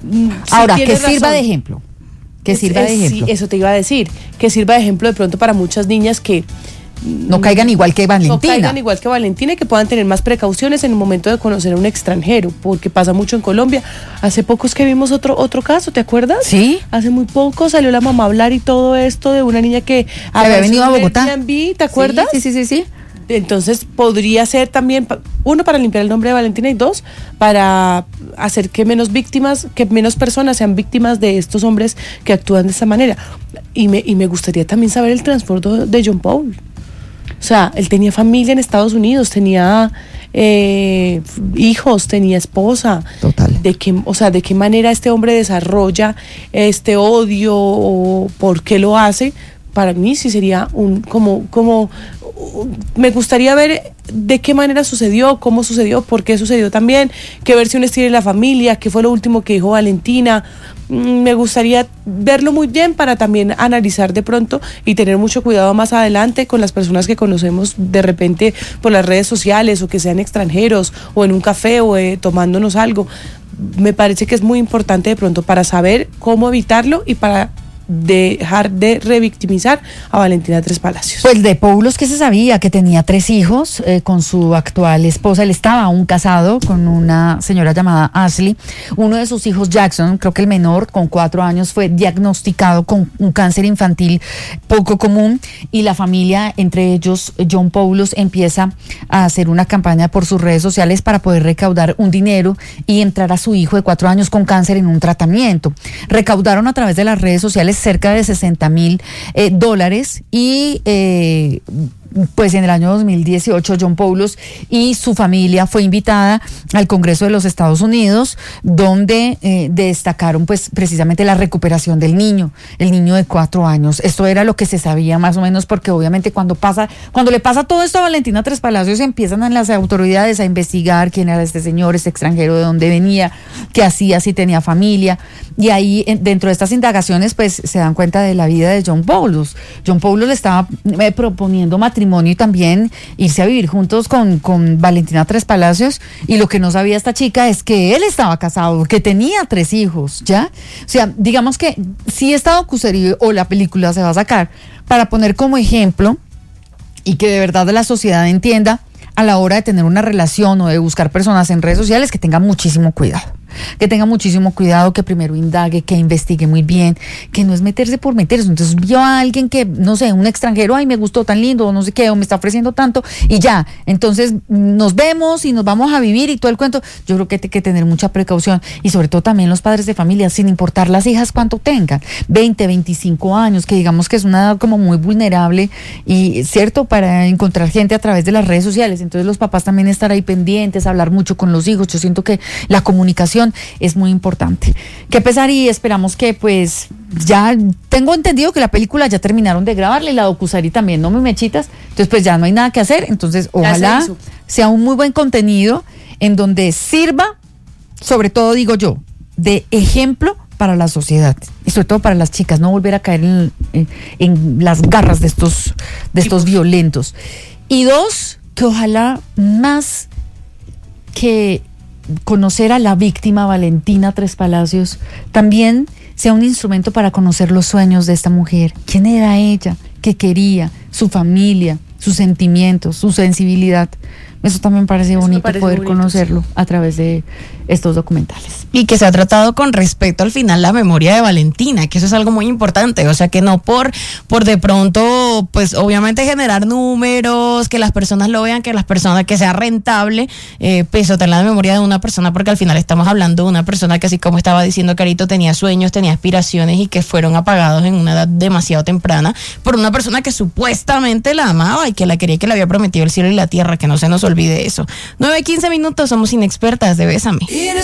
Ahora, que sirva de ejemplo. Que sirva de ejemplo. Sí, eso te iba a decir. Que sirva de ejemplo de pronto para muchas niñas que no caigan igual que Valentina. No caigan igual que Valentina y que puedan tener más precauciones en el momento de conocer a un extranjero, porque pasa mucho en Colombia. Hace poco es que vimos otro caso, ¿te acuerdas? Sí. Hace muy poco salió la mamá a hablar y todo esto de una niña que había venido a Bogotá. Airbnb, ¿te acuerdas? Sí. Entonces podría ser también, uno, para limpiar el nombre de Valentina, y dos, para hacer que menos personas sean víctimas de estos hombres que actúan de esta manera. Y me gustaría también saber el trasfondo de John Paul. O sea, él tenía familia en Estados Unidos, tenía hijos, tenía esposa. Total. ¿De qué manera este hombre desarrolla este odio o por qué lo hace? Para mí sí sería me gustaría ver de qué manera sucedió, cómo sucedió, por qué sucedió también, qué versiones tiene la familia, qué fue lo último que dijo Valentina. Me gustaría verlo muy bien para también analizar de pronto y tener mucho cuidado más adelante con las personas que conocemos de repente por las redes sociales, o que sean extranjeros o en un café o tomándonos algo. Me parece que es muy importante de pronto para saber cómo evitarlo y para dejar de revictimizar a Valentina Tres Palacios. Pues de Poulos, que se sabía que tenía 3 hijos con su actual esposa. Él estaba aún casado con una señora llamada Ashley. Uno de sus hijos, Jackson, creo que el menor, con 4 años, fue diagnosticado con un cáncer infantil poco común, y la familia, entre ellos John Poulos, empieza a hacer una campaña por sus redes sociales para poder recaudar un dinero y entrar a su hijo de 4 años con cáncer en un tratamiento. Recaudaron a través de las redes sociales cerca de $60,000 y pues en el año 2018 John Poulos y su familia fue invitada al Congreso de los Estados Unidos, donde destacaron pues precisamente la recuperación del niño, el niño de 4 años. Esto era lo que se sabía más o menos, porque obviamente cuando le pasa todo esto a Valentina Tres Palacios, empiezan las autoridades a investigar quién era este señor, este extranjero, de dónde venía, qué hacía, si tenía familia, y ahí dentro de estas indagaciones pues se dan cuenta de la vida de John Poulos. John Poulos le estaba proponiendo matrimonio y también irse a vivir juntos con Valentina Tres Palacios, y lo que no sabía esta chica es que él estaba casado, que tenía 3 hijos, ¿ya? O sea, digamos que si esta docuserie o la película se va a sacar para poner como ejemplo y que de verdad la sociedad entienda a la hora de tener una relación o de buscar personas en redes sociales, que tenga muchísimo cuidado. Que primero indague, que investigue muy bien, que no es meterse por meterse. Entonces vio a alguien que, no sé, un extranjero, ay, me gustó tan lindo, o no sé qué, o me está ofreciendo tanto, y ya, entonces nos vemos y nos vamos a vivir y todo el cuento. Yo creo que hay que tener mucha precaución, y sobre todo también los padres de familia, sin importar las hijas cuánto tengan, 20, 25 años, que digamos que es una edad como muy vulnerable, y cierto, para encontrar gente a través de las redes sociales. Entonces los papás también estar ahí pendientes, hablar mucho con los hijos. Yo siento que la comunicación es muy importante. Qué pesar, y esperamos que pues ya tengo entendido que la película ya terminaron de grabarla, y la docuserie también, ¿no, me mechitas? Entonces pues ya no hay nada que hacer. Entonces ojalá sea un muy buen contenido en donde sirva, sobre todo digo yo, de ejemplo para la sociedad y sobre todo para las chicas, no volver a caer en las garras de estos violentos. Y 2, que ojalá más que conocer a la víctima Valentina Tres Palacios, también sea un instrumento para conocer los sueños de esta mujer. ¿Quién era ella? ¿Qué quería? Su familia, sus sentimientos, su sensibilidad. Eso también parece bonito, poder conocerlo a través de estos documentales. Y que se ha tratado con respeto al final la memoria de Valentina, que eso es algo muy importante. O sea, que no por de pronto, pues obviamente generar números, que las personas lo vean, que las personas, que sea rentable, pisotear la memoria de una persona, porque al final estamos hablando de una persona que, así como estaba diciendo Carito, tenía sueños, tenía aspiraciones, y que fueron apagados en una edad demasiado temprana por una persona que supuestamente la amaba y que la quería, que le había prometido el cielo y la tierra. Que no se nos olvide eso. 9:15, somos Inexpertas de Bésame.